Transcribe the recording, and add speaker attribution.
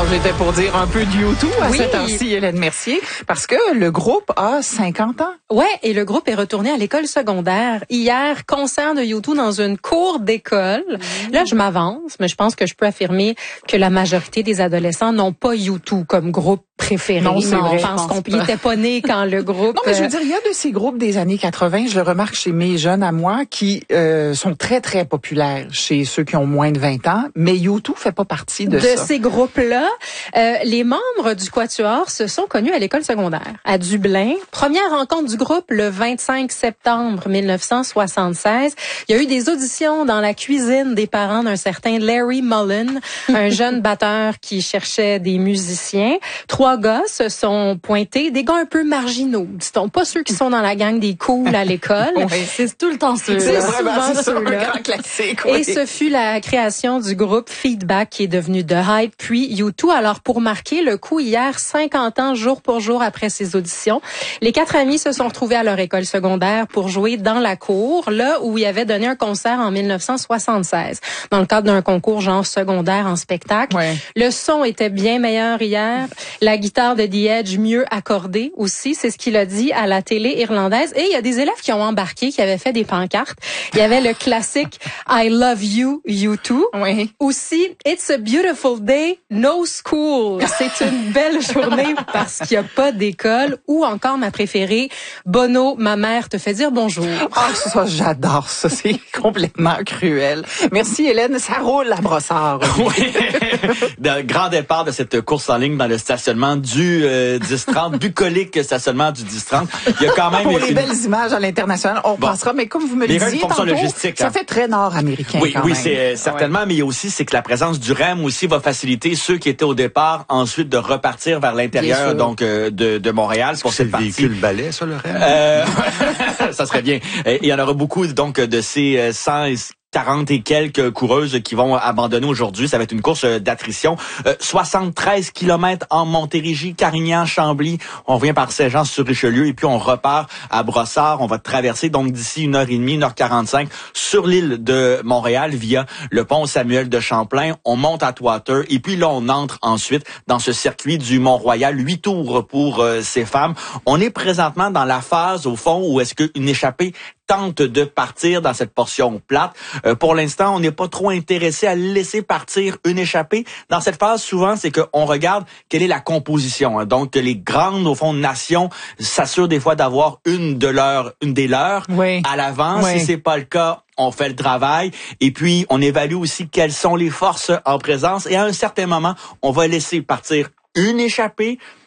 Speaker 1: Alors, j'étais pour dire un peu de U2 à cette heure-ci, Hélène Mercier, parce que le groupe a 50 ans.
Speaker 2: Ouais, et le groupe est retourné à l'école secondaire. Hier, concert de U2 dans une cour d'école. Là, je m'avance, mais je pense que je peux affirmer que la majorité des adolescents n'ont pas U2 comme groupe préféré.
Speaker 1: Non, c'est vrai.
Speaker 2: Je pense qu'on n'était pas né quand le groupe...
Speaker 1: Non, mais je veux dire, il y a de ces groupes des années 80, je le remarque chez mes jeunes à moi, qui sont très, très populaires chez ceux qui ont moins de 20 ans, mais U2 fait pas partie de ça.
Speaker 2: De ces groupes-là, les membres du Quatuor se sont connus à l'école secondaire, à Dublin. Première rencontre du groupe le 25 septembre 1976. Il y a eu des auditions dans la cuisine des parents d'un certain Larry Mullen, un jeune batteur qui cherchait des musiciens. 3 gars se sont pointés, des gars un peu marginaux, dit-on, pas ceux qui sont dans la gang des cools à l'école.
Speaker 1: Oui.
Speaker 2: C'est tout le temps ceux-là.
Speaker 1: C'est
Speaker 2: souvent
Speaker 1: ça,
Speaker 2: ceux-là.
Speaker 1: un grand classique.
Speaker 2: Et
Speaker 1: Oui.
Speaker 2: ce fut la création du groupe Feedback qui est devenu The Hype, puis U2. Alors, pour marquer le coup, hier, 50 ans, jour pour jour après ces auditions, les 4 amis se sont retrouvés à leur école secondaire pour jouer dans la cour, là où ils avaient donné un concert en 1976, dans le cadre d'un concours genre secondaire en spectacle.
Speaker 1: Ouais.
Speaker 2: Le son était bien meilleur hier. La guitare de The Edge mieux accordée aussi, c'est ce qu'il a dit à la télé irlandaise. Et il y a des élèves qui ont embarqué, qui avaient fait des pancartes. Il y avait le classique I Love You, U2.
Speaker 1: Oui.
Speaker 2: Aussi, It's a Beautiful Day, No School. C'est une belle journée parce qu'il n'y a pas d'école. Ou encore ma préférée, Bono, ma mère te fait dire bonjour.
Speaker 1: Ah, ça, j'adore ça. C'est complètement cruel. Merci, Hélène. Ça roule à Brossard.
Speaker 3: Oui. Le grand départ de cette course en ligne dans le stationnement du 10-30, bucolique stationnement du 10-30. Il y a quand même
Speaker 1: Pour les belles images à l'international, on passera, mais comme vous me le disiez tantôt, ça fait très nord-américain.
Speaker 3: Oui,
Speaker 1: quand
Speaker 3: oui,
Speaker 1: même.
Speaker 3: c'est certainement, mais il y a aussi, c'est que la présence du REM aussi va faciliter ceux qui étaient au départ, ensuite de repartir vers l'intérieur, donc de Montréal.
Speaker 4: Pour c'est le véhicule balai, ça, le REM?
Speaker 3: Ça serait bien. Il y en aura beaucoup, donc, de ces 140 et quelques coureuses qui vont abandonner aujourd'hui. Ça va être une course d'attrition. 73 kilomètres en Montérégie, Carignan, Chambly. On vient par Saint-Jean-sur-Richelieu et puis on repart à Brossard. On va traverser donc d'ici 1h30, 1h45 sur l'île de Montréal via le pont Samuel de Champlain. On monte à Atwater et puis là, on entre ensuite dans ce circuit du Mont-Royal. 8 tours pour ces femmes. On est présentement dans la phase, au fond, où est-ce qu'une échappée tente de partir dans cette portion plate. Pour l'instant, on n'est pas trop intéressé à laisser partir une échappée. Dans cette phase, souvent, c'est qu'on regarde quelle est la composition. Hein. Donc, les grandes, au fond, nations s'assurent des fois d'avoir une des leurs à l'avant.
Speaker 1: Oui.
Speaker 3: Si c'est pas le cas, on fait le travail. Et puis, on évalue aussi quelles sont les forces en présence. Et à un certain moment, on va laisser partir une échappée,